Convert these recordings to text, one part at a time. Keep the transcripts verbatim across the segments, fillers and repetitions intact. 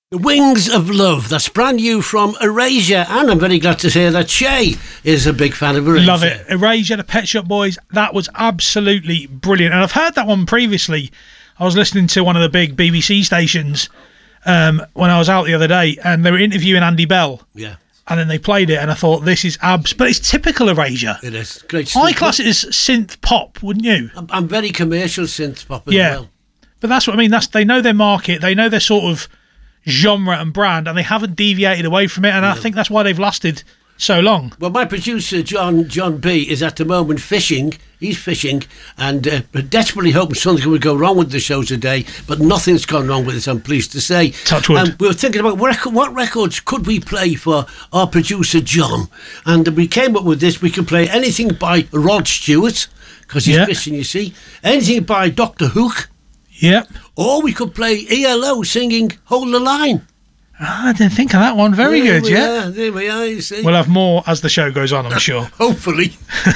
The Wings of Love, that's brand new from Erasure, and I'm very glad to hear that Shay is a big fan of Erasure. Love it. Erasure, the Pet Shop Boys, that was absolutely brilliant. And I've heard that one previously. I was listening to one of the big B B C stations um, when I was out the other day, and they were interviewing Andy Bell. Yeah. And then they played it, and I thought, this is abs... But it's typical Erasure. It is. Great I class it as synth pop, wouldn't you? I'm, I'm very commercial synth pop as yeah. well. But that's what I mean. That's They know their market. They know their sort of genre and brand, and they haven't deviated away from it, and no. I think that's why they've lasted so long. Well, my producer John John B is at the moment fishing. He's fishing and uh, desperately hoping something would go wrong with the show today, but nothing's gone wrong with it, I'm pleased to say. Touch wood. Um, we were thinking about what, what records could we play for our producer John, and we came up with this. We could play anything by Rod Stewart, because he's yeah. fishing, you see, anything by Doctor Hook. Yep. Or we could play E L O singing Hold the Line. Oh, I didn't think of that one. Very there good, yeah. Are, there we are, you see. We'll have more as the show goes on, I'm sure. Hopefully.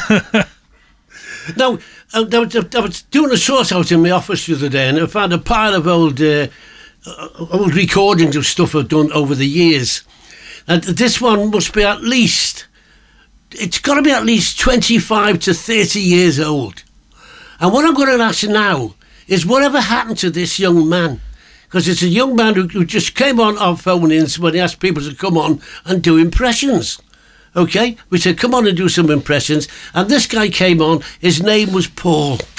Now, I, I, was, I was doing a sort out in my office the other day, and I found a pile of old, uh, old recordings of stuff I've done over the years. And this one must be at least, it's got to be at least twenty-five to thirty years old. And what I'm going to ask now is whatever happened to this young man? Because it's a young man who, who just came on our phone-ins when he asked people to come on and do impressions. Okay? We said, come on and do some impressions. And this guy came on. His name was Paul.